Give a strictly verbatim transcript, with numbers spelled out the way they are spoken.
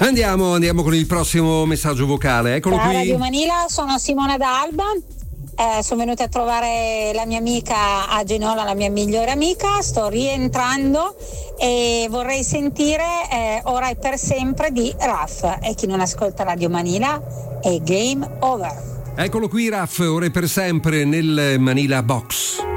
Andiamo, andiamo con il prossimo messaggio vocale. Eccolo Ciao qui. Radio Manila, sono Simona d'Alba. Eh, sono venuta a trovare la mia amica a Genola, la mia migliore amica. Sto rientrando e vorrei sentire eh, Ora e per sempre di Raf. E chi non ascolta Radio Manila è game over. Eccolo qui Raf, Ora e per sempre nel Manila Box.